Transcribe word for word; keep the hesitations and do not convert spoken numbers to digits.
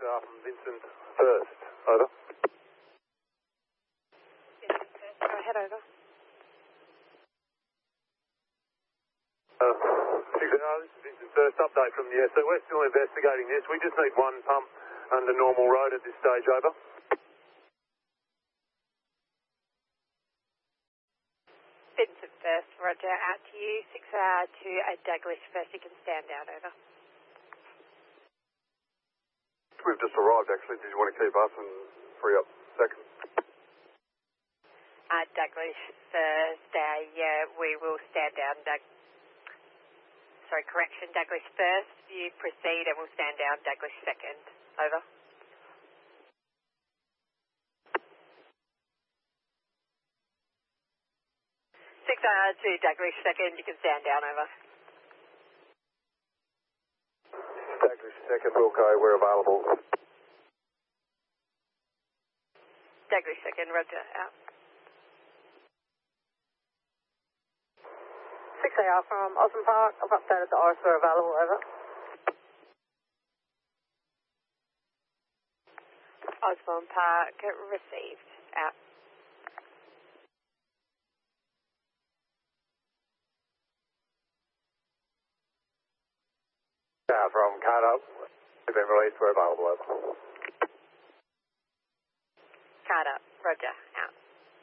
R from Vincent First. Over. Go ahead, over. Uh, six R, this is Vincent First. Update from the S O. We're still investigating this. We just need one pump under normal road at this stage. Over. Vincent First, roger, out to you. six R to a Douglas First. You can stand down, over. We've just arrived, actually. Did you want to keep us and free up second? Uh, Douglas First, uh, yeah, we will stand down. Doug Sorry, correction, Douglas First. You proceed and we'll stand down. Douglas Second, over. six R to Douglas Second, you can stand down, over. Douglas Second, Wilco, we're available. Douglas Second, roger, out. six A R from Osborne Park. I've updated the R S we're available, over. Osborne Park, received, out. Uh, from Carter, we've been released, we're available. Over. Carter, roger.